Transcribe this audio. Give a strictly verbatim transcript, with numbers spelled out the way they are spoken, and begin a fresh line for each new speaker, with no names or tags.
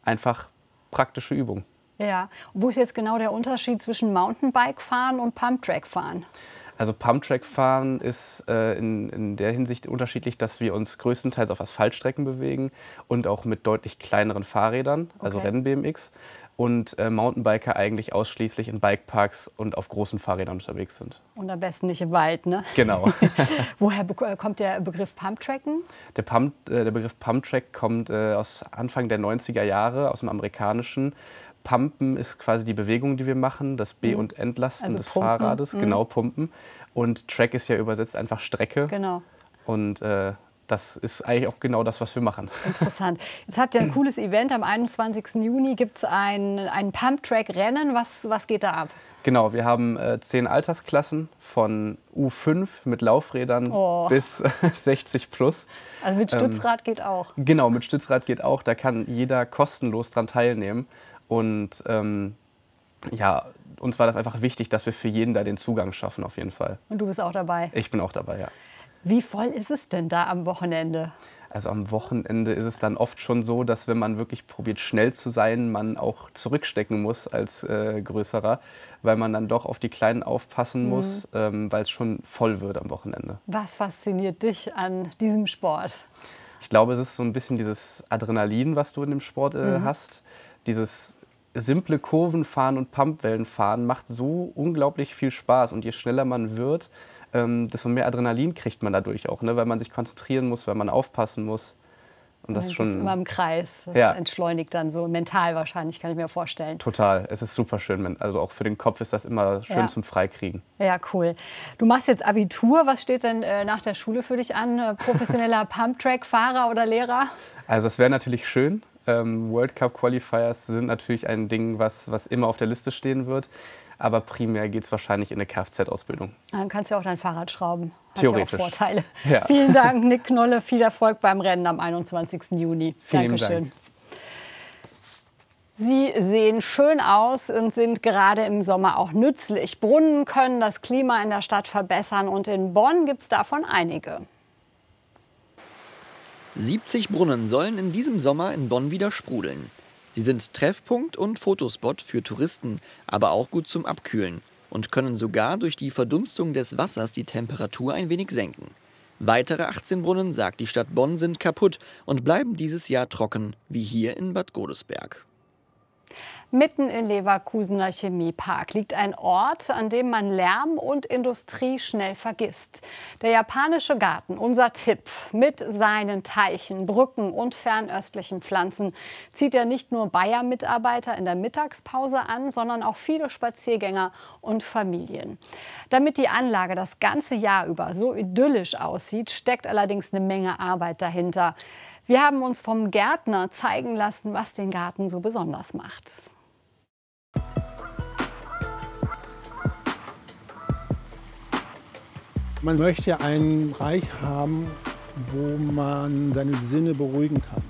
einfach praktische Übung.
Ja, wo ist jetzt genau der Unterschied zwischen Mountainbike-Fahren und Pumptrack-Fahren?
Also Pumptrack-Fahren ist äh, in, in der Hinsicht unterschiedlich, dass wir uns größtenteils auf Asphaltstrecken bewegen und auch mit deutlich kleineren Fahrrädern, also
Okay.
Renn-B M X. Und äh, Mountainbiker eigentlich ausschließlich in Bikeparks und auf großen Fahrrädern unterwegs sind.
Und am besten nicht im Wald, ne?
Genau.
Woher be- kommt der Begriff Pumptracken?
Der, Pump, äh, der Begriff Pumptrack kommt äh, aus Anfang der neunziger Jahre, aus dem Amerikanischen. Pumpen ist quasi die Bewegung, die wir machen, das Be- und Entlasten
Also
des
pumpen.
Fahrrades,
Mhm.
genau, pumpen. Und Track ist ja übersetzt einfach Strecke.
Genau.
Und äh, das ist eigentlich auch genau das, was wir machen.
Interessant. Jetzt habt ihr ein cooles Event. Am einundzwanzigsten Juni gibt es ein, ein Pumptrack-Rennen. Was, was geht da ab?
Genau, wir haben äh, zehn Altersklassen von U fünf mit Laufrädern
Oh.
bis sechzig plus.
Also mit Stützrad geht auch.
Genau, mit Stützrad geht auch. Da kann jeder kostenlos dran teilnehmen. Und ähm, ja, uns war das einfach wichtig, dass wir für jeden da den Zugang schaffen, auf jeden Fall.
Und du bist auch dabei.
Ich bin auch dabei, ja.
Wie voll ist es denn da am Wochenende?
Also am Wochenende ist es dann oft schon so, dass wenn man wirklich probiert, schnell zu sein, man auch zurückstecken muss als äh, Größerer, weil man dann doch auf die Kleinen aufpassen muss, mhm. ähm, weil es schon voll wird am Wochenende.
Was fasziniert dich an diesem Sport?
Ich glaube, es ist so ein bisschen dieses Adrenalin, was du in dem Sport äh, mhm. hast. Dieses simple Kurvenfahren und Pumpwellenfahren macht so unglaublich viel Spaß. Und je schneller man wird, ähm, desto mehr Adrenalin kriegt man dadurch auch, ne? Weil man sich konzentrieren muss, weil man aufpassen muss. Und das
Man
schon
sitzt immer im Kreis. Das
ja.
entschleunigt dann so mental wahrscheinlich, kann ich mir vorstellen.
Total. Es ist super schön. Also auch für den Kopf ist das immer schön
Ja.
zum Freikriegen.
Ja, cool. Du machst jetzt Abitur. Was steht denn äh, nach der Schule für dich an? Äh, professioneller Pumptrack-Fahrer oder Lehrer?
Also es wäre natürlich schön. Ähm, World Cup Qualifiers sind natürlich ein Ding, was, was immer auf der Liste stehen wird. Aber primär geht es wahrscheinlich in eine Kfz-Ausbildung.
Dann kannst du ja auch dein Fahrrad schrauben. Hat
Theoretisch.
ja auch Vorteile.
Ja.
Vielen Dank, Nick Knolle. Viel Erfolg beim Rennen am einundzwanzigsten Juni.
Vielen
Dankeschön.
Dank.
Sie sehen schön aus und sind gerade im Sommer auch nützlich. Brunnen können das Klima in der Stadt verbessern und in Bonn gibt es davon einige.
siebzig Brunnen sollen in diesem Sommer in Bonn wieder sprudeln. Sie sind Treffpunkt und Fotospot für Touristen, aber auch gut zum Abkühlen und können sogar durch die Verdunstung des Wassers die Temperatur ein wenig senken. Weitere achtzehn Brunnen, sagt die Stadt Bonn, sind kaputt und bleiben dieses Jahr trocken, wie hier in Bad Godesberg.
Mitten im Leverkusener Chemiepark liegt ein Ort, an dem man Lärm und Industrie schnell vergisst. Der japanische Garten, unser Tipp. Mit seinen Teichen, Brücken und fernöstlichen Pflanzen zieht er nicht nur Bayer-Mitarbeiter in der Mittagspause an, sondern auch viele Spaziergänger und Familien. Damit die Anlage das ganze Jahr über so idyllisch aussieht, steckt allerdings eine Menge Arbeit dahinter. Wir haben uns vom Gärtner zeigen lassen, was den Garten so besonders macht.
Man möchte einen Bereich haben, wo man seine Sinne beruhigen kann.